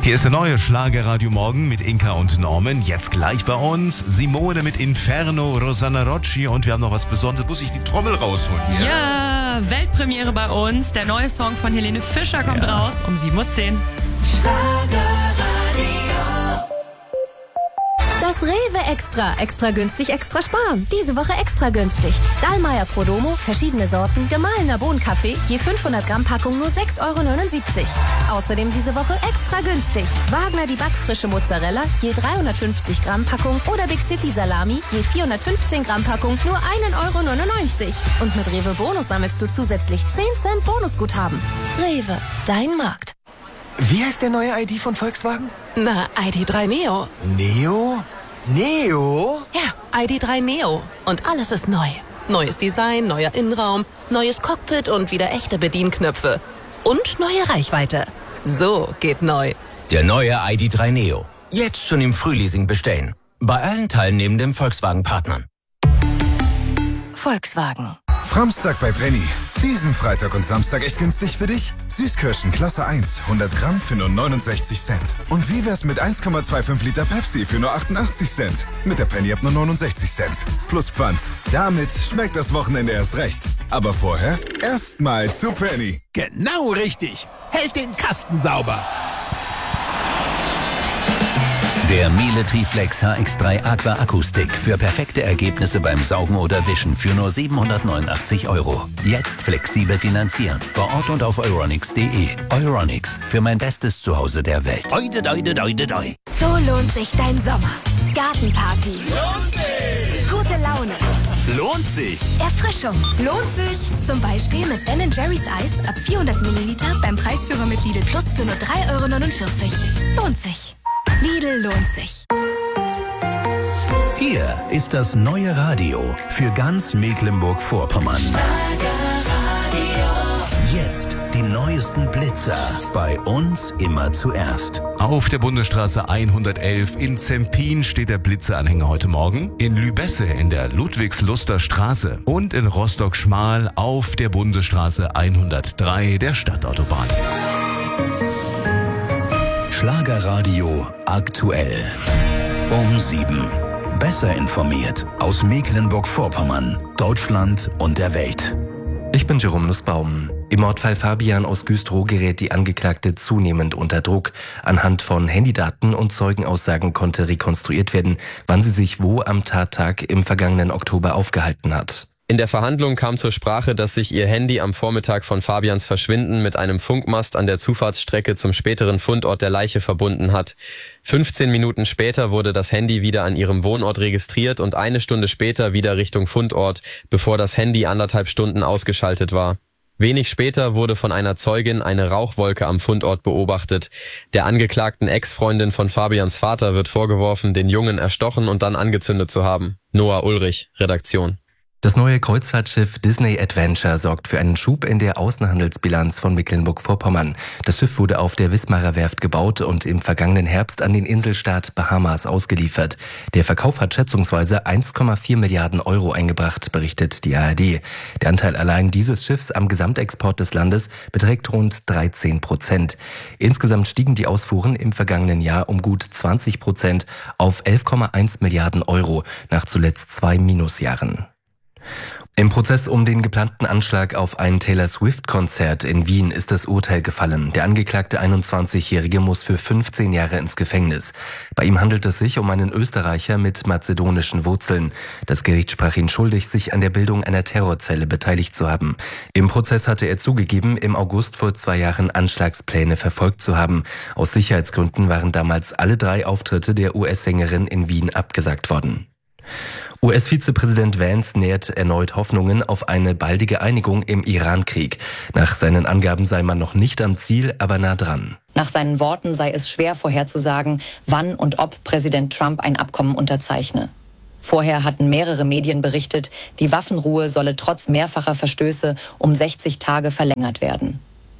Hier ist der neue Schlagerradio Morgen mit Inka und Norman. Jetzt gleich bei uns Simone mit Inferno, Rosanna Rocci und wir haben noch was Besonderes. Muss ich die Trommel rausholen hier? Ja, Weltpremiere bei uns. Der neue Song von Helene Fischer kommt raus um 7:10 Uhr. Das Rewe Extra. Extra günstig, extra sparen. Diese Woche extra günstig. Dallmayr Prodomo, verschiedene Sorten, gemahlener Bohnenkaffee, je 500 Gramm Packung nur 6,79 €. Außerdem diese Woche extra günstig. Wagner die backfrische Mozzarella, je 350 Gramm Packung oder Big City Salami, je 415 Gramm Packung, nur 1,99 €. Und mit Rewe Bonus sammelst du zusätzlich 10 Cent Bonusguthaben. Rewe, dein Markt. Wie heißt der neue ID von Volkswagen? Na, ID.3 Neo. Neo? Neo? Ja, ID.3 Neo. Und alles ist neu. Neues Design, neuer Innenraum, neues Cockpit und wieder echte Bedienknöpfe. Und neue Reichweite. So geht neu. Der neue ID.3 Neo. Jetzt schon im Frühleasing bestellen. Bei allen teilnehmenden Volkswagen-Partnern. Volkswagen. Framstag bei Penny. Diesen Freitag und Samstag echt günstig für dich? Süßkirschen Klasse 1, 100 Gramm für nur 69 Cent. Und wie wär's mit 1,25 Liter Pepsi für nur 88 Cent? Mit der Penny ab nur 69 Cent. Plus Pfand. Damit schmeckt das Wochenende erst recht. Aber vorher erstmal zu Penny. Genau richtig. Hält den Kasten sauber. Der Miele Triflex HX3 Aqua Akkustick für perfekte Ergebnisse beim Saugen oder Wischen für nur 789 €. Jetzt flexibel finanzieren. Vor Ort und auf euronics.de. Euronics, für mein bestes Zuhause der Welt. Oide, doide, doide, doi. So lohnt sich dein Sommer. Gartenparty. Lohnt sich. Gute Laune. Lohnt sich. Erfrischung. Lohnt sich. Zum Beispiel mit Ben & Jerry's Eis ab 400 Milliliter beim Preisführer mit Lidl Plus für nur 3,49 €. Lohnt sich. Lidl lohnt sich. Hier ist das neue Radio für ganz Mecklenburg-Vorpommern. Jetzt die neuesten Blitzer. Bei uns immer zuerst. Auf der Bundesstraße 111 in Zempin steht der Blitzeranhänger heute Morgen. In Lübesse in der Ludwigsluster Straße und in Rostock-Schmal auf der Bundesstraße 103 der Stadtautobahn. Schlagerradio aktuell. Um 7. Besser informiert aus Mecklenburg-Vorpommern, Deutschland und der Welt. Ich bin Jerome Nussbaum. Im Mordfall Fabian aus Güstrow gerät die Angeklagte zunehmend unter Druck. Anhand von Handydaten und Zeugenaussagen konnte rekonstruiert werden, wann sie sich wo am Tattag im vergangenen Oktober aufgehalten hat. In der Verhandlung kam zur Sprache, dass sich ihr Handy am Vormittag von Fabians Verschwinden mit einem Funkmast an der Zufahrtsstrecke zum späteren Fundort der Leiche verbunden hat. 15 Minuten später wurde das Handy wieder an ihrem Wohnort registriert und 1 Stunde später wieder Richtung Fundort, bevor das Handy 1,5 Stunden ausgeschaltet war. Wenig später wurde von einer Zeugin eine Rauchwolke am Fundort beobachtet. Der angeklagten Ex-Freundin von Fabians Vater wird vorgeworfen, den Jungen erstochen und dann angezündet zu haben. Noah Ulrich, Redaktion. Das neue Kreuzfahrtschiff Disney Adventure sorgt für einen Schub in der Außenhandelsbilanz von Mecklenburg-Vorpommern. Das Schiff wurde auf der Wismarer Werft gebaut und im vergangenen Herbst an den Inselstaat Bahamas ausgeliefert. Der Verkauf hat schätzungsweise 1,4 Milliarden € eingebracht, berichtet die ARD. Der Anteil allein dieses Schiffs am Gesamtexport des Landes beträgt rund 13%. Insgesamt stiegen die Ausfuhren im vergangenen Jahr um gut 20% auf 11,1 Milliarden €, nach zuletzt 2 Minusjahren. Im Prozess um den geplanten Anschlag auf ein Taylor-Swift-Konzert in Wien ist das Urteil gefallen. Der angeklagte 21-Jährige muss für 15 Jahre ins Gefängnis. Bei ihm handelt es sich um einen Österreicher mit mazedonischen Wurzeln. Das Gericht sprach ihn schuldig, sich an der Bildung einer Terrorzelle beteiligt zu haben. Im Prozess hatte er zugegeben, im August vor 2 Jahren Anschlagspläne verfolgt zu haben. Aus Sicherheitsgründen waren damals alle 3 Auftritte der US-Sängerin in Wien abgesagt worden. US-Vizepräsident Vance nährt erneut Hoffnungen auf eine baldige Einigung im Iran-Krieg. Nach seinen Angaben sei man noch nicht am Ziel, aber nah dran. Nach seinen Worten sei es schwer vorherzusagen, wann und ob Präsident Trump ein Abkommen unterzeichne. Vorher hatten mehrere Medien berichtet, die Waffenruhe solle trotz mehrfacher Verstöße um 60 Tage verlängert werden.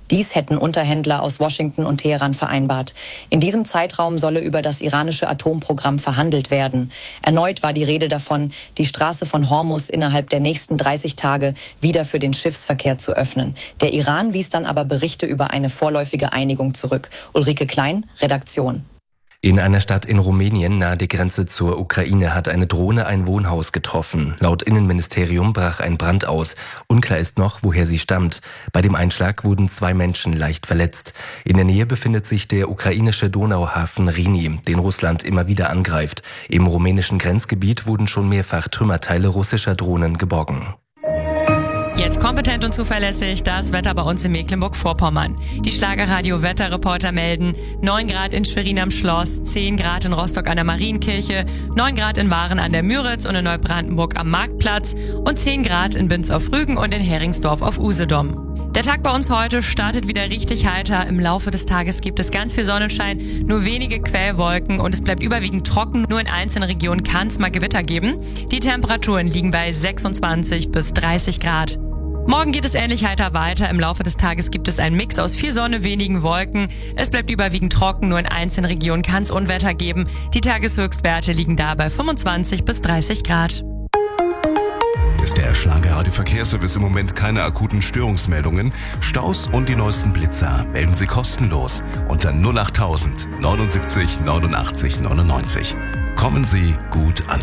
Dies hätten Unterhändler aus Washington und Teheran vereinbart. In diesem Zeitraum solle über das iranische Atomprogramm verhandelt werden. Erneut war die Rede davon, die Straße von Hormuz innerhalb der nächsten 30 Tage wieder für den Schiffsverkehr zu öffnen. Der Iran wies dann aber Berichte über eine vorläufige Einigung zurück. Ulrike Klein, Redaktion. In einer Stadt in Rumänien nahe der Grenze zur Ukraine hat eine Drohne ein Wohnhaus getroffen. Laut Innenministerium brach ein Brand aus. Unklar ist noch, woher sie stammt. Bei dem Einschlag wurden 2 Menschen leicht verletzt. In der Nähe befindet sich der ukrainische Donauhafen Reni, den Russland immer wieder angreift. Im rumänischen Grenzgebiet wurden schon mehrfach Trümmerteile russischer Drohnen geborgen. Jetzt kompetent und zuverlässig das Wetter bei uns in Mecklenburg-Vorpommern. Die Schlagerradio-Wetterreporter melden 9 Grad in Schwerin am Schloss, 10 Grad in Rostock an der Marienkirche, 9 Grad in Waren an der Müritz und in Neubrandenburg am Marktplatz und 10 Grad in Binz auf Rügen und in Heringsdorf auf Usedom. Der Tag bei uns heute startet wieder richtig heiter. Im Laufe des Tages gibt es ganz viel Sonnenschein, nur wenige Quellwolken und es bleibt überwiegend trocken. Nur in einzelnen Regionen kann es mal Gewitter geben. Die Temperaturen liegen bei 26 bis 30 Grad. Morgen geht es ähnlich heiter weiter. Im Laufe des Tages gibt es einen Mix aus viel Sonne, wenigen Wolken. Es bleibt überwiegend trocken, nur in einzelnen Regionen kann es Unwetter geben. Die Tageshöchstwerte liegen da bei 25 bis 30 Grad. Hier ist der Schlagerradio-Verkehrsservice. Im Moment keine akuten Störungsmeldungen. Staus und die neuesten Blitzer melden Sie kostenlos unter 08000 79 89 99. Kommen Sie gut an.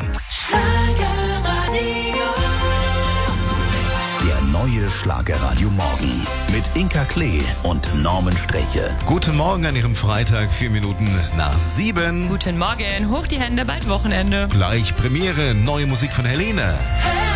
Der neue Schlagerradio Morgen mit Inka Klee und Norman Sträche. Guten Morgen an Ihrem Freitag, 4 Minuten nach 7. Guten Morgen, hoch die Hände, bald Wochenende. Gleich Premiere, neue Musik von Helene. Hey.